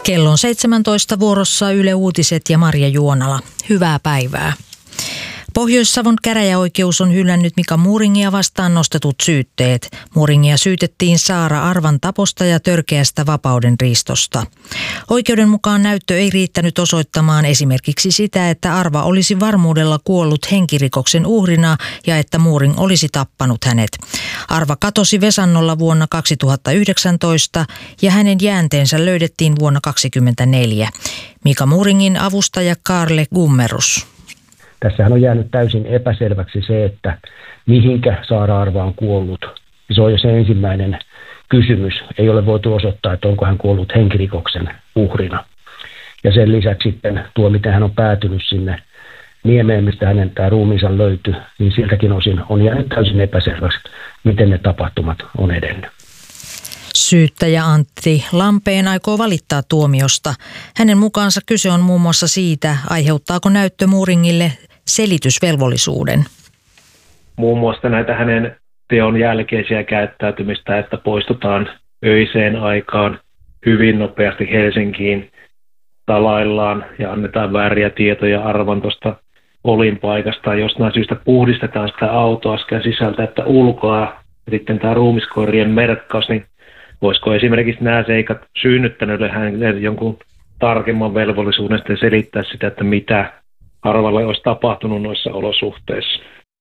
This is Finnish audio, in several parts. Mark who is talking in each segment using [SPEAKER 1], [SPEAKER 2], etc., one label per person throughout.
[SPEAKER 1] Kello on 17 vuorossa Yle Uutiset ja Marja Juonala. Hyvää päivää. Pohjois-Savon käräjäoikeus on hylännyt Mika Muuringia vastaan nostetut syytteet. Muuringia syytettiin Saara Arvan taposta ja törkeästä vapaudenriistosta. Oikeuden mukaan näyttö ei riittänyt osoittamaan esimerkiksi sitä, että Arva olisi varmuudella kuollut henkirikoksen uhrina ja että Muuring olisi tappanut hänet. Arva katosi Vesannolla vuonna 2019 ja hänen jäänteensä löydettiin vuonna 2024. Mika Muuringin avustaja Karle Gummerus.
[SPEAKER 2] Tässähän on jäänyt täysin epäselväksi se, että mihinkä Saara Arva on kuollut. Se on jo se ensimmäinen kysymys. Ei ole voitu osoittaa, että onko hän kuollut henkirikoksen uhrina. Ja sen lisäksi sitten tuo, miten hän on päätynyt sinne niemeen, mistä hänen tämä ruumiinsa löytyi, niin siltäkin osin on jäänyt täysin epäselväksi, miten ne tapahtumat on edennyt.
[SPEAKER 1] Syyttäjä Antti Lampeen aikoo valittaa tuomiosta. Hänen mukaansa kyse on muun muassa siitä, aiheuttaako näyttö Muuringille selitysvelvollisuuden.
[SPEAKER 3] Muun muassa näitä hänen teon jälkeisiä käyttäytymistä, että poistutaan öiseen aikaan hyvin nopeasti Helsinkiin, salaillaan ja annetaan vääriä tietoja Arvan tuosta olinpaikasta. Jostain syystä puhdistetaan sitä autoa sekä sisältä että ulkoa. Ja sitten tämä ruumiskoirien merkkaus, niin voisiko esimerkiksi nämä seikat synnyttäneille hänelle jonkun tarkemman velvollisuuden sitten selittää sitä, että mitä Arvalle olisi tapahtunut noissa olosuhteissa.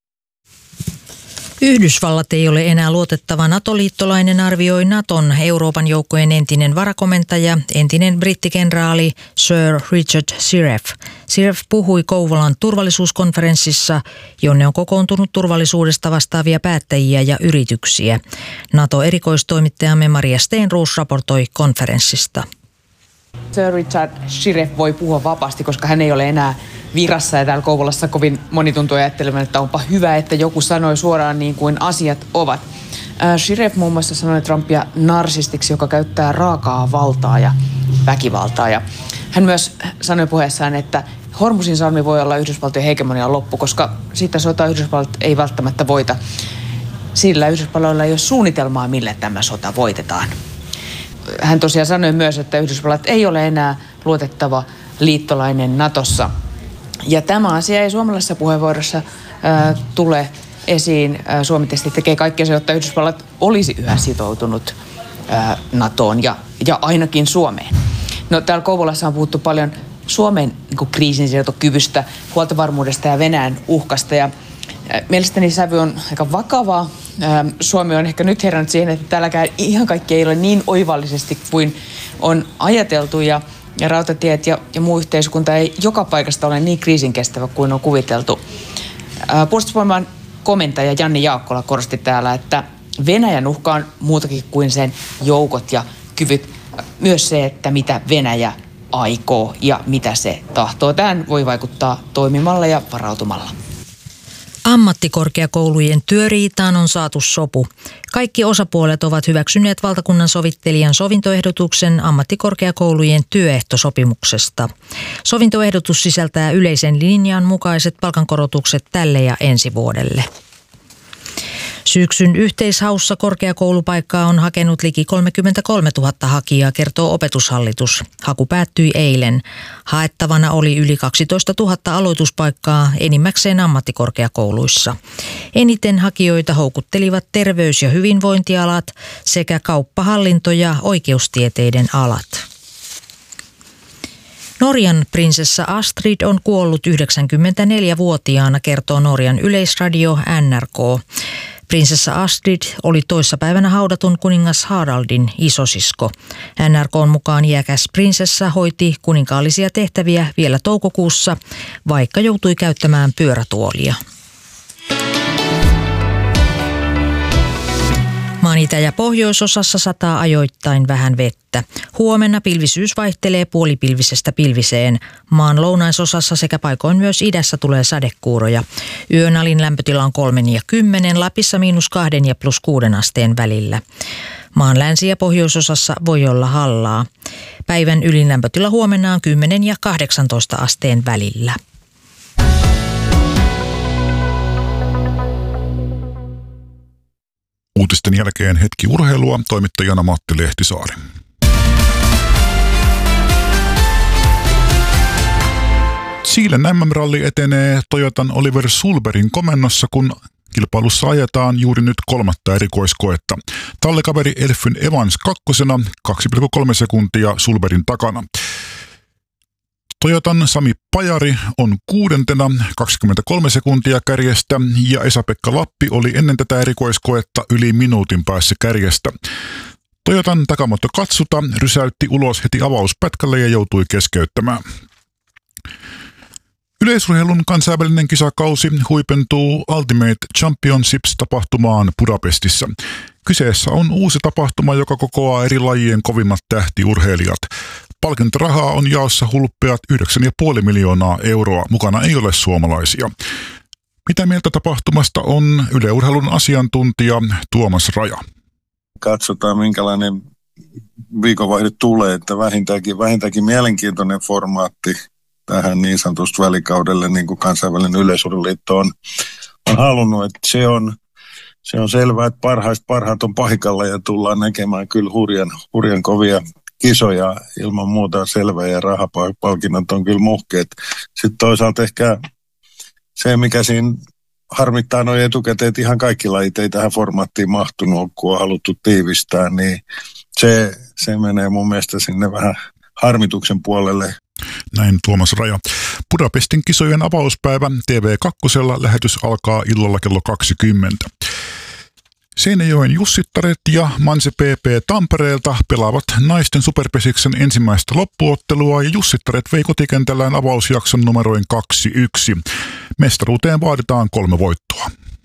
[SPEAKER 1] Yhdysvallat ei ole enää luotettava NATO-liittolainen, arvioi Naton Euroopan joukkojen entinen varakomentaja, entinen brittikenraali Sir Richard Sirref. Sirref puhui Kouvolan turvallisuuskonferenssissa, jonne on kokoontunut turvallisuudesta vastaavia päättäjiä ja yrityksiä. NATO-erikoistoimittajamme Maria Stenroos raportoi konferenssista.
[SPEAKER 4] Sir Richard Sirref voi puhua vapaasti, koska hän ei ole enää virassa ja täällä Kouvolassa kovin moni tuntuu ajattelemaan, että onpa hyvä, että joku sanoi suoraan niin kuin asiat ovat. Sirref muun muassa sanoi Trumpia narsistiksi, joka käyttää raakaa valtaa ja väkivaltaa. Ja hän myös sanoi puheessaan, että Hormusin salmi voi olla Yhdysvaltojen hegemonian loppu, koska siitä sotaa Yhdysvallat ei välttämättä voita. Sillä Yhdysvalloilla ei ole suunnitelmaa, millä tämä sota voitetaan. Hän tosiaan sanoi myös, että Yhdysvallat ei ole enää luotettava liittolainen Natossa. Ja tämä asia ei suomalaisessa puheenvuorossa tule esiin. Suomi tietysti tekee kaikkea se, jotta Yhdysvallat olisi yhä sitoutunut NATOon ja ainakin Suomeen. No, täällä Kouvolassa on puhuttu paljon Suomen kriisinsietokyvystä, huoltovarmuudesta ja Venäjän uhkasta. Ja mielestäni sävy on aika vakavaa. Suomi on ehkä nyt herännyt siihen, että täälläkään ihan kaikki ei ole niin oivallisesti kuin on ajateltu ja rautatiet ja muu yhteiskunta ei joka paikasta ole niin kriisinkestävä kuin on kuviteltu. Puolustusvoiman komentaja Janni Jaakkola korosti täällä, että Venäjän uhka on muutakin kuin sen joukot ja kyvyt. Myös se, että mitä Venäjä aikoo ja mitä se tahtoo. Tähän voi vaikuttaa toimimalla ja varautumalla.
[SPEAKER 1] Ammattikorkeakoulujen työriitaan on saatu sopu. Kaikki osapuolet ovat hyväksyneet valtakunnan sovittelijan sovintoehdotuksen ammattikorkeakoulujen työehtosopimuksesta. Sovintoehdotus sisältää yleisen linjan mukaiset palkankorotukset tälle ja ensi vuodelle. Syksyn yhteishaussa korkeakoulupaikkaa on hakenut liki 33 000 hakijaa, kertoo Opetushallitus. Haku päättyi eilen. Haettavana oli yli 12 000 aloituspaikkaa, enimmäkseen ammattikorkeakouluissa. Eniten hakijoita houkuttelivat terveys- ja hyvinvointialat sekä kauppa, hallinto ja oikeustieteiden alat. Norjan prinsessa Astrid on kuollut 94-vuotiaana, kertoo Norjan yleisradio NRK. Prinsessa Astrid oli toissapäivänä haudatun kuningas Haraldin isosisko. NRK:n mukaan iäkäs prinsessa hoiti kuninkaallisia tehtäviä vielä toukokuussa, vaikka joutui käyttämään pyörätuolia. Maan itä- ja pohjoisosassa sataa ajoittain vähän vettä. Huomenna pilvisyys vaihtelee puolipilvisestä pilviseen. Maan lounaisosassa sekä paikoin myös idässä tulee sadekuuroja. Yön alin lämpötila on 3 ja 10, Lapissa -2 ja +6 asteen välillä. Maan länsi- ja pohjoisosassa voi olla hallaa. Päivän ylin lämpötila huomenna on 10 ja 18 asteen välillä.
[SPEAKER 5] Uutisten jälkeen hetki urheilua, toimittajana Matti Lehtisaari. Siilen MM-ralli etenee Toyotan Oliver Sulbergin komennossa, kun kilpailussa ajetaan juuri nyt 3. erikoiskoetta. Tallekaveri Elfyn Evans 2. 2,3 sekuntia Sulbergin takana. Toyotan Sami Pajari on 6. 23 sekuntia kärjestä ja Esa-Pekka Lappi oli ennen tätä erikoiskoetta yli minuutin päässä kärjestä. Toyotan Takamoto Katsuta rysäytti ulos heti avauspätkälle ja joutui keskeyttämään. Yleisurheilun kansainvälinen kisakausi huipentuu Ultimate Championships-tapahtumaan Budapestissa. Kyseessä on uusi tapahtuma, joka kokoaa eri lajien kovimmat tähtiurheilijat. Palkintorahaa on jaossa hulppeat 9,5 miljoonaa euroa. Mukana ei ole suomalaisia. Mitä mieltä tapahtumasta on yleurheilun asiantuntija Tuomas Raja?
[SPEAKER 6] Katsotaan, minkälainen viikonvaihde tulee, että vähintäänkin mielenkiintoinen formaatti tähän niin sanotusti välikaudelle, niin kuin kansainvälinen yleisurheiluliitto on halunnut. Että se on selvää, että parhaat on paikalla ja tullaan näkemään kyllä hurjan kovia kisoja ilman muuta selvä ja rahapalkinnot on kyllä muhkeet. Sitten toisaalta ehkä se, mikä siinä harmittaa noin etukäteen, että ihan kaikki lajit ei tähän formaattiin mahtunut, kun on haluttu tiivistää, niin se menee mun mielestä sinne vähän harmituksen puolelle.
[SPEAKER 5] Näin Tuomas Raja. Budapestin kisojen avauspäivä TV2 lähetys alkaa illalla kello 20. Seinäjoen Jussittaret ja Manse PP Tampereelta pelaavat naisten superpesiksen ensimmäistä loppuottelua ja Jussittaret vei kotikentällään avausjakson numeroin 2-1. Mestaruuteen vaaditaan 3 voittoa.